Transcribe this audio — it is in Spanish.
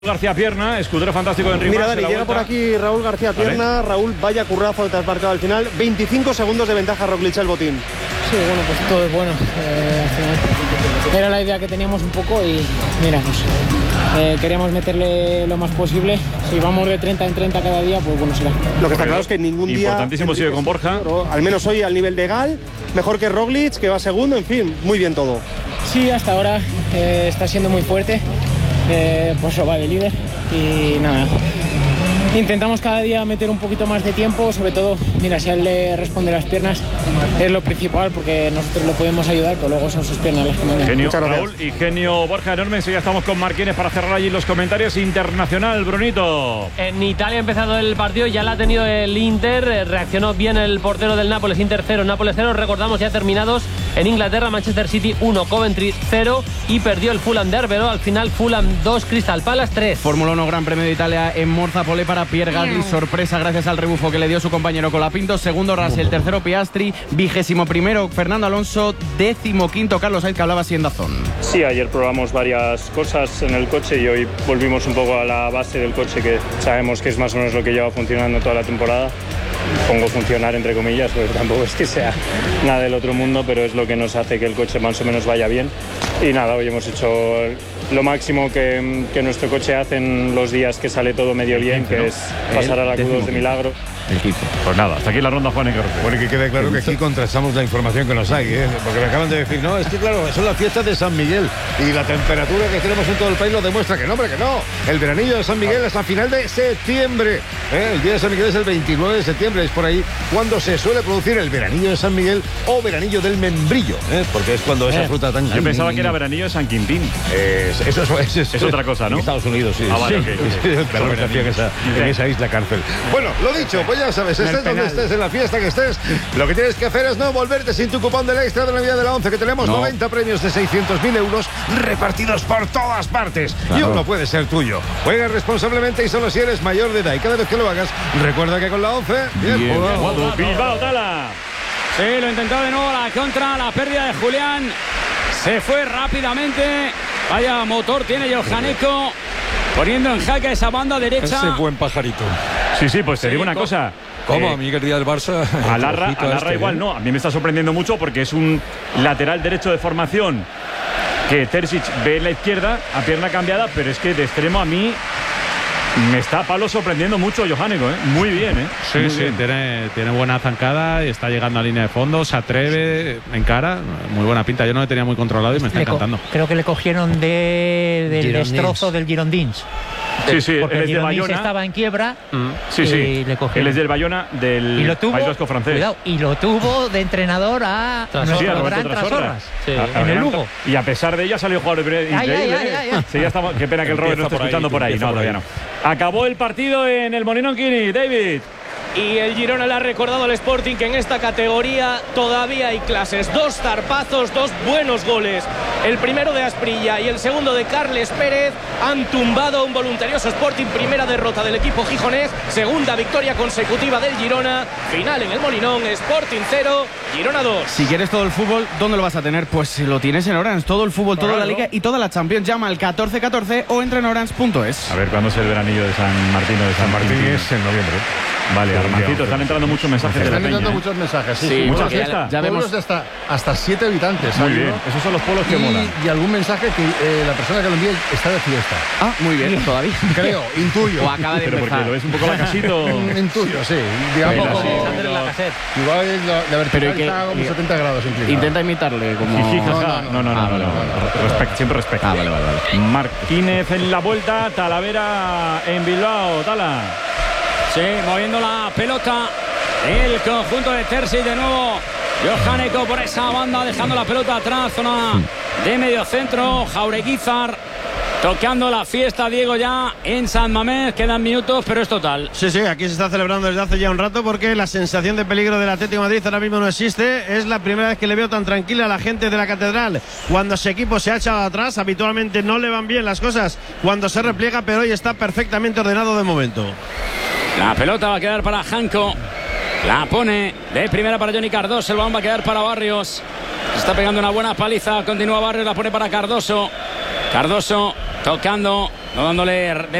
García Pierna, escudero fantástico de Enric. Mira, Dani, llega por aquí Raúl García Pierna. ¿Vale? Raúl, vaya currazo te has marcado al final. 25 segundos de ventaja Roglic el botín. Sí, bueno, pues todo es bueno. Al final era la idea que teníamos un poco y mira, pues, queríamos meterle lo más posible. Si vamos de 30 en 30 cada día, pues bueno será. Lo que está claro es que ningún día... Importantísimo sigue con Borja. Al menos hoy al nivel de Gal, mejor que Roglic, que va segundo, en fin, muy bien todo. Sí, hasta ahora está siendo muy fuerte. Pues lo va de líder y nada, intentamos cada día meter un poquito más de tiempo, sobre todo, mira, si a él le responde las piernas es lo principal porque nosotros le podemos ayudar, pero luego son sus piernas las que me dan. Genio Raúl y genio Borja enorme. Ya estamos con Marquines para cerrar allí los comentarios. Internacional, Brunito. En Italia ha empezado el partido, ya la ha tenido el Inter, reaccionó bien el portero del Nápoles, Inter 0, Nápoles 0, recordamos ya terminados en Inglaterra, Manchester City 1, Coventry 0 y perdió el Fulham de Arbero, al final Fulham 2, Crystal Palace 3. Fórmula 1 Gran Premio de Italia en Monza, pole para Pierre Gasly, sorpresa gracias al rebufo que le dio su compañero Colapinto, segundo Russell, tercero Piastri, 21º Fernando Alonso, 15º Carlos Sainz, que hablaba así en DAZN. Sí, ayer probamos varias cosas en el coche y hoy volvimos un poco a la base del coche, que sabemos que es más o menos lo que lleva funcionando toda la temporada. Pongo funcionar entre comillas, porque tampoco es que sea nada del otro mundo, pero es lo que nos hace que el coche más o menos vaya bien. Y nada, hoy hemos hecho lo máximo que nuestro coche hace en los días que sale todo medio bien, que es pasar a la Q2 de milagro. Pues nada, hasta aquí la ronda, Juan Enrique. Bueno, que quede claro que aquí contrastamos la información que nos hay, porque me acaban de decir, no, es que claro, son las fiestas de San Miguel y la temperatura que tenemos en todo el país lo demuestra que no, hombre, que no. El veranillo de San Miguel es a final de septiembre. El día de San Miguel es el 29 de septiembre, es por ahí cuando se suele producir el veranillo de San Miguel o veranillo del membrillo, porque es cuando esa fruta tan... Yo pensaba que era veranillo de San Quintín. Eso es otra cosa, ¿no? En Estados Unidos, sí. Ah, vale, sí. Okay. El perro que hacía en esa isla cárcel. Bueno, lo dicho, pues ya sabes, estés donde estés, en la fiesta que estés, lo que tienes que hacer es no volverte sin tu cupón del extra de Navidad de la 11, que tenemos 90 premios de 600.000 euros repartidos por todas partes. Claro. Y uno puede ser tuyo. Juega responsablemente y solo si eres mayor de edad. Y cada vez que lo hagas, recuerda que con la 11, bien jugado. Bilbao, Tala. Sí, lo intentó de nuevo la contra, la pérdida de Julián. Se fue rápidamente. Vaya motor tiene Johanneco, poniendo en jaque esa banda derecha. Ese buen pajarito. Sí, pues te digo una cosa. ¿Cómo? A mí que el día del Barça... Alarra igual no. A mí me está sorprendiendo mucho porque es un lateral derecho de formación que Terzic ve en la izquierda a pierna cambiada, pero es que de extremo a mí me está Pablo sorprendiendo mucho Johanneco, muy bien, Sí, muy sí, bien. tiene buena zancada y está llegando a línea de fondo, se atreve, encara, muy buena pinta. Yo no lo tenía muy controlado y me está encantando. Creo que le cogieron del destrozo del Girondins. Sí, porque él el es de Bayona. estaba en quiebra Sí. Le cogieron. Él es del Bayona, del País Vasco francés. Cuidado, y lo tuvo de entrenador a nuestro gran Trasorras en el Lugo. Y a pesar de ella salió a jugar increíble. Sí, ya estamos. Qué pena que el Robert no esté escuchando por ahí. No, todavía no. Acabó el partido en el Molinón Kini, David. Y el Girona le ha recordado al Sporting que en esta categoría todavía hay clases. 2 zarpazos, 2 buenos goles. El primero de Asprilla y el segundo de Carles Pérez han tumbado un voluntarioso Sporting. Primera derrota del equipo gijonés, segunda victoria consecutiva del Girona. Final en el Molinón, Sporting 0, Girona 2. Si quieres todo el fútbol, ¿dónde lo vas a tener? Pues lo tienes en Orange. Todo el fútbol, toda la Liga y toda la Champions. Llama al 1414 o entra en orange.es. A ver, ¿cuándo es el veranillo de San Martín o de San Martín? Es en noviembre. Vale, Armancito, están entrando muchos mensajes. Están entrando muchos mensajes, sí. Mucha fiesta. Ya vemos de hasta 7 habitantes. Muy bien, esos son los pueblos que molan. Y algún mensaje que la persona que lo envía está de fiesta. Ah, muy bien, todavía. Creo, intuyo. O acaba de empezar. Porque lo ves un poco la casito. Intuyo, sí. Digamos, igual la vertical está como 70 grados inclinada. Intenta imitarle como... No. Siempre respeto. Vale. Martínez en la vuelta, Talavera en Bilbao, Tala. Sí, moviendo la pelota el conjunto de Terzic de nuevo. Johanneco por esa banda, dejando la pelota atrás, zona de medio centro. Jaureguizar tocando la fiesta, Diego, ya en San Mamés. Quedan minutos, pero es total. Sí, aquí se está celebrando desde hace ya un rato porque la sensación de peligro del Atlético de Madrid ahora mismo no existe. Es la primera vez que le veo tan tranquila a la gente de la Catedral. Cuando ese equipo se ha echado atrás, habitualmente no le van bien las cosas cuando se repliega, pero hoy está perfectamente ordenado de momento. La pelota va a quedar para Janko. La pone de primera para Johnny Cardoso. El balón va a quedar para Barrios. Está pegando una buena paliza. Continúa Barrios, la pone para Cardoso. Cardoso tocando no dándole